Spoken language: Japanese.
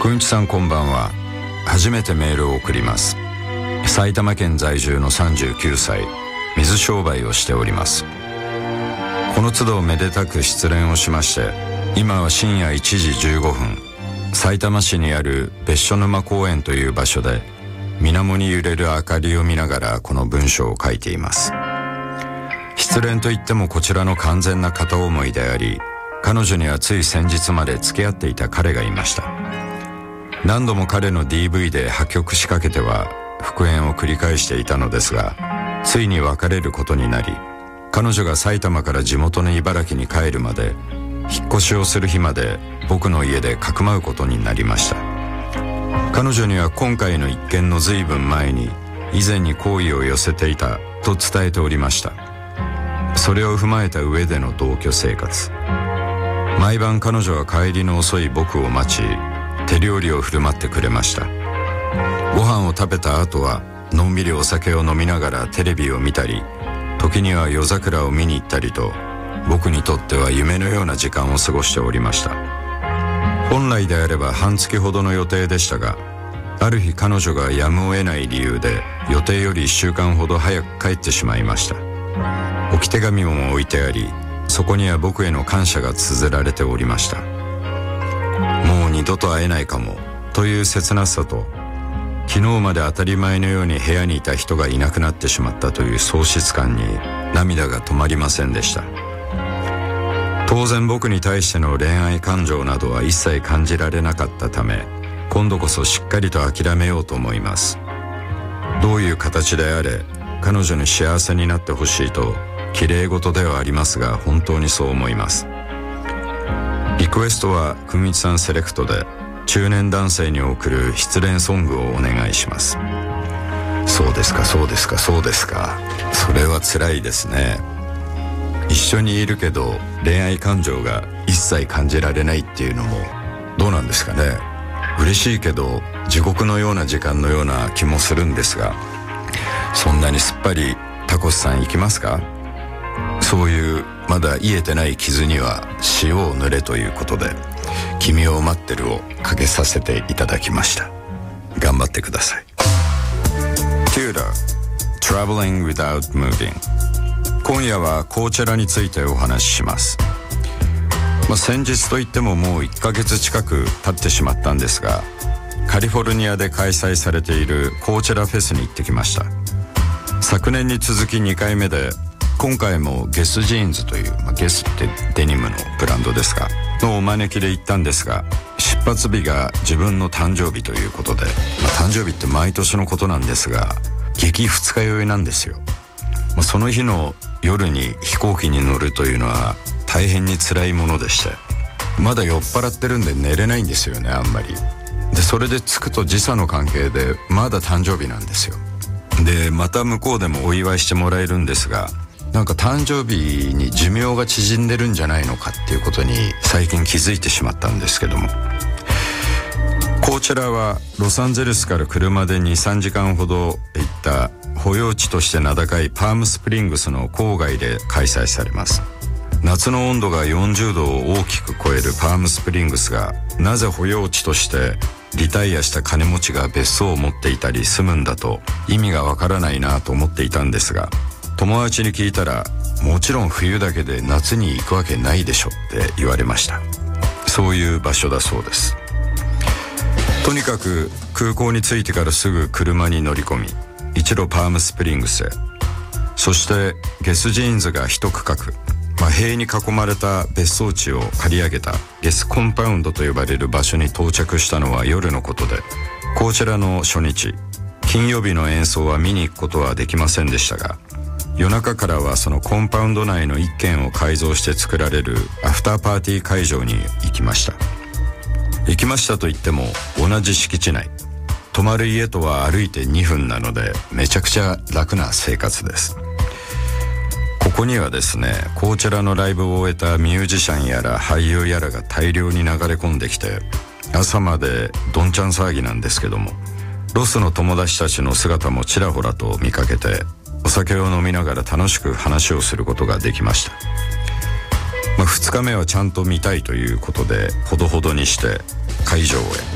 くんちさんこんばんは。初めてメールを送ります。埼玉県在住の39歳、水商売をしております。この都度めでたく失恋をしまして、今は深夜1時15分、さいたま市にある別所沼公園という場所で水面に揺れる明かりを見ながらこの文章を書いています。失恋といってもこちらの完全な片思いであり、彼女にはつい先日まで付き合っていた彼がいました。何度も彼の DV で破局しかけては復縁を繰り返していたのですが、ついに別れることになり、彼女が埼玉から地元の茨城に帰るまで、引っ越しをする日まで僕の家でかくまうことになりました。彼女には今回の一件の随分前に以前に好意を寄せていたと伝えておりました。それを踏まえた上での同居生活。毎晩彼女は帰りの遅い僕を待ち、手料理を振る舞ってくれました。ご飯を食べた後はのんびりお酒を飲みながらテレビを見たり、時には夜桜を見に行ったりと、僕にとっては夢のような時間を過ごしておりました。本来であれば半月ほどの予定でしたが、ある日彼女がやむを得ない理由で予定より1週間ほど早く帰ってしまいました。置き手紙も置いてあり、そこには僕への感謝が綴られておりました。もう二度と会えないかもという切なさと、昨日まで当たり前のように部屋にいた人がいなくなってしまったという喪失感に涙が止まりませんでした。当然僕に対しての恋愛感情などは一切感じられなかったため、今度こそしっかりと諦めようと思います。どういう形であれ彼女に幸せになってほしいと、綺麗事ではありますが本当にそう思います。リクエストはくみちさんセレクトで、中年男性に送る失恋ソングをお願いします。そうですかそうですかそうですか、それは辛いですね。一緒にいるけど恋愛感情が一切感じられないっていうのもどうなんですかね。嬉しいけど地獄のような時間のような気もするんですが、そんなにすっぱりタコスさん行きますか？そういうまだ癒えてない傷には塩を塗れということで、君を待ってるをかけさせていただきました。頑張ってください。 Tudor Traveling Without Moving。 今夜はコーチェラについてお話しします。先日といってももう1ヶ月近く経ってしまったんですが、カリフォルニアで開催されているコーチェラフェスに行ってきました。昨年に続き2回目で、今回もゲスジーンズという、ゲスってデニムのブランドですがのお招きで行ったんですが、出発日が自分の誕生日ということで、誕生日って毎年のことなんですが、激二日酔いなんですよ。その日の夜に飛行機に乗るというのは大変に辛いものでして、まだ酔っ払ってるんで寝れないんですよね、あんまり。でそれで着くと時差の関係でまだ誕生日なんですよ。でまた向こうでもお祝いしてもらえるんですが、なんか誕生日に寿命が縮んでるんじゃないのかっていうことに最近気づいてしまったんですけども、コーチェラはロサンゼルスから車で 2,3 時間ほど行った保養地として名高いパームスプリングスの郊外で開催されます。夏の温度が40度を大きく超えるパームスプリングスがなぜ保養地としてリタイアした金持ちが別荘を持っていたり住むんだと意味がわからないなと思っていたんですが、友達に聞いたら、もちろん冬だけで夏に行くわけないでしょって言われました。そういう場所だそうです。とにかく空港に着いてからすぐ車に乗り込み、一路パームスプリングスへ。そしてゲスジーンズが一区画、塀に囲まれた別荘地を借り上げたゲスコンパウンドと呼ばれる場所に到着したのは夜のことで、こちらの初日、金曜日の演奏は見に行くことはできませんでしたが、夜中からはそのコンパウンド内の一軒を改造して作られるアフターパーティー会場に行きました。行きましたといっても同じ敷地内、泊まる家とは歩いて2分なのでめちゃくちゃ楽な生活です。ここにはですね、コーチェラのライブを終えたミュージシャンやら俳優やらが大量に流れ込んできて、朝までどんちゃん騒ぎなんですけども、ロスの友達たちの姿もちらほらと見かけて、お酒を飲みながら楽しく話をすることができました。2日目はちゃんと見たいということでほどほどにして会場へ。